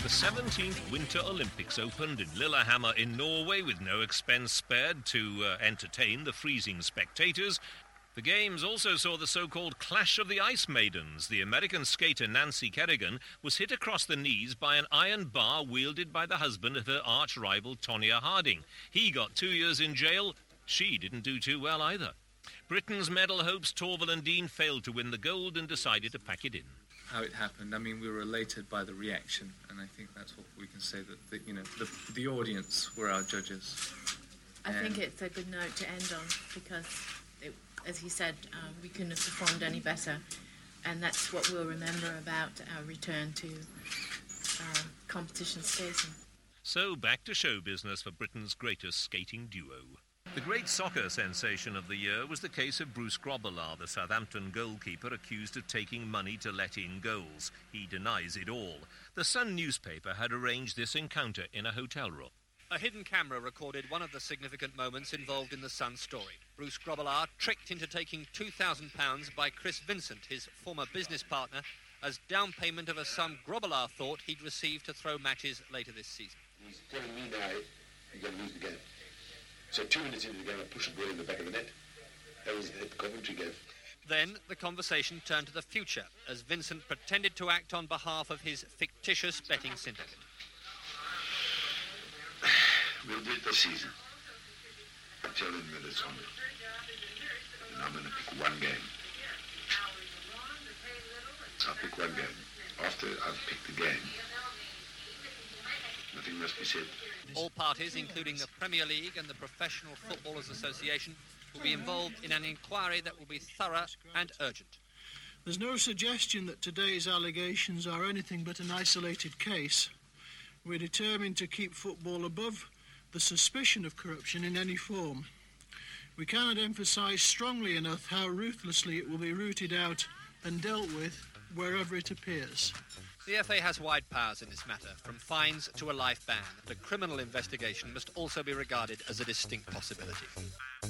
The 17th Winter Olympics opened in Lillehammer in Norway with no expense spared to entertain the freezing spectators. The Games also saw the so-called Clash of the Ice Maidens. The American skater Nancy Kerrigan was hit across the knees by an iron bar wielded by the husband of her arch-rival Tonya Harding. He got 2 years in jail. She didn't do too well either. Britain's medal hopes Torvill and Dean failed to win the gold and decided to pack it in. How it happened, I mean, we were elated by the reaction, and I think that's what we can say, that the audience were our judges. I think it's a good note to end on, because, as he said, we couldn't have performed any better, and that's what we'll remember about our return to competition skating. So back to show business for Britain's greatest skating duo. The great soccer sensation of the year was the case of Bruce Grobbelaar, the Southampton goalkeeper accused of taking money to let in goals. He denies it all. The Sun newspaper had arranged this encounter in a hotel room. A hidden camera recorded one of the significant moments involved in the Sun story. Bruce Grobbelaar tricked into taking £2,000 by Chris Vincent, his former business partner, as down payment of a sum Grobbelaar thought he'd receive to throw matches later this season. He's telling me now you're going to lose the game. So 2 minutes into the game, I pushed a ball in the back of the net. That was the hit Coventry gave. Then the conversation turned to the future, as Vincent pretended to act on behalf of his fictitious betting syndicate. We'll do it this season. I tell him that it's on. And I'm going to pick one game. I'll pick one game. After I've picked the game, nothing must be said. All parties, including the Premier League and the Professional Footballers Association, will be involved in an inquiry that will be thorough and urgent. There's no suggestion that today's allegations are anything but an isolated case. We're determined to keep football above the suspicion of corruption in any form. We cannot emphasise strongly enough how ruthlessly it will be rooted out and dealt with wherever it appears. The FA has wide powers in this matter, from fines to a life ban. The criminal investigation must also be regarded as a distinct possibility.